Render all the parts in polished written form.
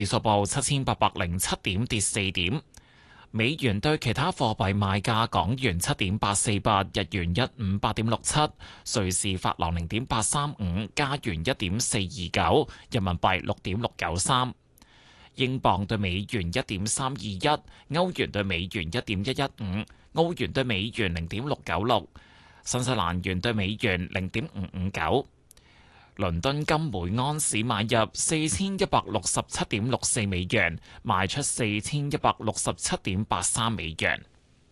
指數報7807點，跌4點。美元對其他貨幣賣價：港元7.848，日元158.67，瑞士法郎0.835，加元1.429，人民幣6.693，英鎊對美元1.321，歐元對美元1.115，澳元對美元0.696，新西蘭元對美元0.559。倫敦金每安士買入4167.64美元，賣出4167.83美元。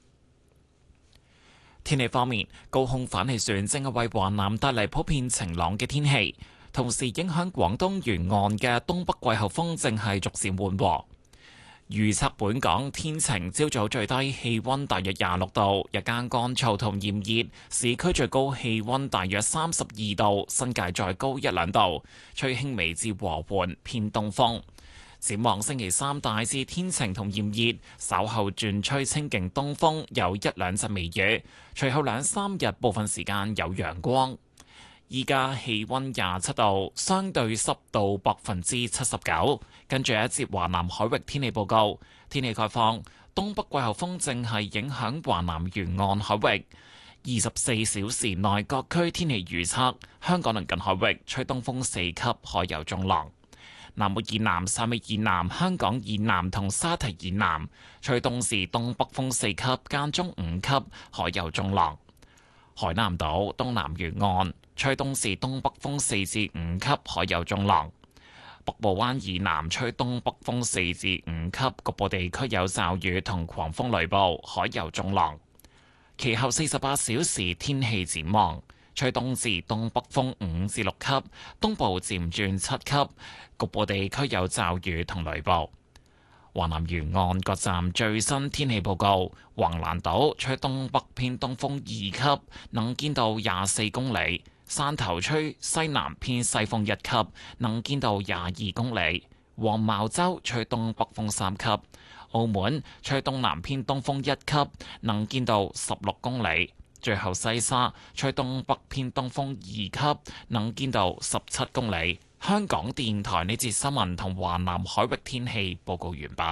天氣方面，高空反氣旋正係為華南帶嚟普遍晴朗嘅天氣，同時影響廣東沿岸嘅東北季候風正係逐漸緩和。預測本港天晴，朝早最低氣溫大約26度，日間乾燥同炎熱，市區最高氣溫大約32度，新界再高1-2度，吹輕微至和緩偏東風。展望星期三大致天晴同炎熱，稍後轉吹清勁東風，有1-2陣微雨，隨後2-3日部分時間有陽光。依家氣溫27度，相對濕度79%。跟住一節華南海域天氣報告，天氣概況：東北季候風正係影響華南沿岸海域。24小時內各區天氣預測：香港鄰近海域吹東風4級，海有中浪；南澳以南、汕尾以南、香港以南同沙堤以南吹東至東北風4級，間中5級，海有中浪。海南島東南沿岸吹東至東北風4至5級，海有中浪。北部灣以南吹東北風4至5級，局部地區有驟雨同狂風雷暴，海有中浪。其後48小時天氣展望，吹東至東北風5至6級，東部漸轉7級，局部地區有驟雨同雷暴。華南沿岸各站最新天氣報告：橫瀾島吹東北偏東風2級，能見度24公里；汕頭吹西南偏西風1級，能見度22公里；黃茅洲吹東北風3級；澳門吹東南偏東風1級，能見度16公里；最後西沙吹東北偏東風2級，能見度17公里。香港電台呢節新聞同華南海域天氣報告完畢。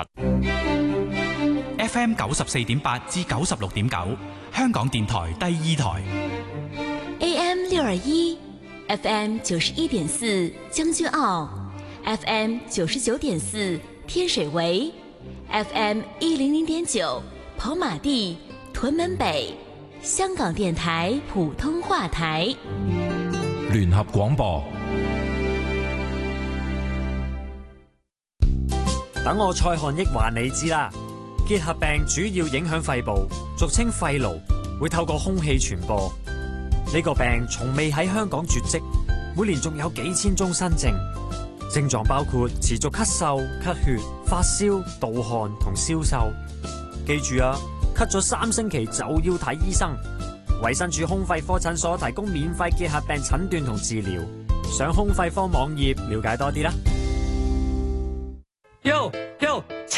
FM 94.8至96.9，香港電台第2台。 AM 621 FM 91.4將軍澳 FM 99.4天水圍 FM 100.9跑馬地屯門北，香港電台普通話台。 聯合廣播。 等我蔡漢益話你知啦，結核病主要影響肺部，俗稱肺癆，會透過空氣傳播。呢個病從未喺香港絕跡，每年仲有幾千宗新症，症狀包括持續咳嗽、咳血、發燒、盜汗同消瘦。記住啊，咳咗3星期就要睇醫生。衛生署胸肺科診所提供免費結核病診斷同治療，上胸肺科網頁了解多啲啦。